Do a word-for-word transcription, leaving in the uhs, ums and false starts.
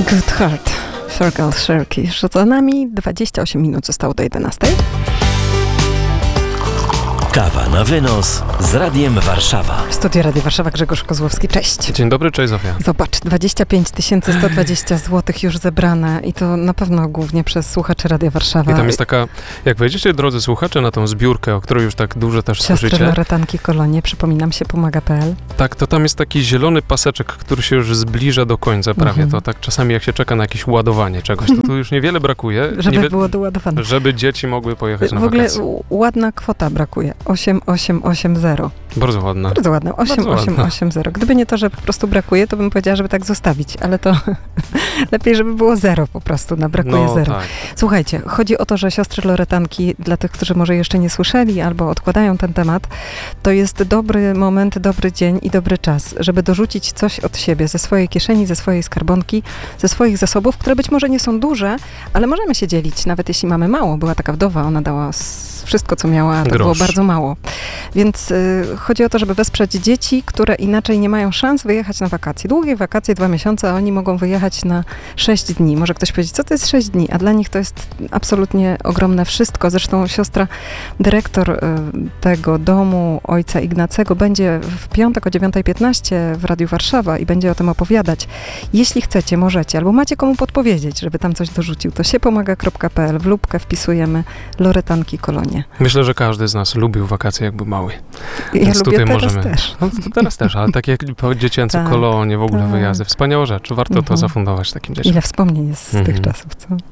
Good Heart, Circle Shirky. Za nami dwadzieścia osiem minut zostało do jedenastej. Kawa na wynos z Radiem Warszawa. W studiu Radia Warszawa Grzegorz Kozłowski. Cześć. Dzień dobry, cześć Zofia. Zobacz, dwadzieścia pięć tysięcy sto dwadzieścia złotych już zebrane i to na pewno głównie przez słuchaczy Radia Warszawa. I tam jest taka, jak wejdziecie, drodzy słuchacze, na tą zbiórkę, o której już tak dużo też Siostry słyszycie. Loretanki Kolonie, przypominam się, pomaga kropka pe el. Tak, to tam jest taki zielony paseczek, który się już zbliża do końca prawie. Mhm. To tak czasami jak się czeka na jakieś ładowanie czegoś, to tu już niewiele brakuje. Żeby Niewie- było doładowane. Żeby dzieci mogły pojechać na W ogóle wakacje. u- ładna kwota brakuje. osiem osiem osiem zero. Bardzo ładna. Bardzo ładna. osiem osiem osiem zero. Gdyby nie to, że po prostu brakuje, to bym powiedziała, żeby tak zostawić, ale to lepiej, żeby było zero po prostu. Na brakuje No zero. tak. Słuchajcie, chodzi o to, że siostry Loretanki, dla tych, którzy może jeszcze nie słyszeli albo odkładają ten temat, to jest dobry moment, dobry dzień i dobry czas, żeby dorzucić coś od siebie, ze swojej kieszeni, ze swojej skarbonki, ze swoich zasobów, które być może nie są duże, ale możemy się dzielić, nawet jeśli mamy mało. Była taka wdowa, ona dała s- wszystko, co miała, a to Grosz. było bardzo mało. Więc y, chodzi o to, żeby wesprzeć dzieci, które inaczej nie mają szans wyjechać na wakacje. Długie wakacje, dwa miesiące, a oni mogą wyjechać na sześć dni. Może ktoś powiedzieć, co to jest sześć dni? A dla nich to jest absolutnie ogromne wszystko. Zresztą siostra, dyrektor y, tego domu ojca Ignacego będzie w piątek o dziewiąta piętnaście w Radiu Warszawa i będzie o tym opowiadać. Jeśli chcecie, możecie, albo macie komu podpowiedzieć, żeby tam coś dorzucił, to siepomaga kropka pe el. W lupkę wpisujemy Loretanki Kolonie. Myślę, że każdy z nas lubił wakacje, jak był mały. Ja Więc lubię tutaj teraz możemy- też. No to teraz też, ale takie jak po dziecięce Tak, kolonie, w ogóle tak. wyjazdy. Wspaniała rzecz. Warto to Mhm. zafundować takim dzieciom. Ile wspomnień jest z tych Mhm. czasów, co?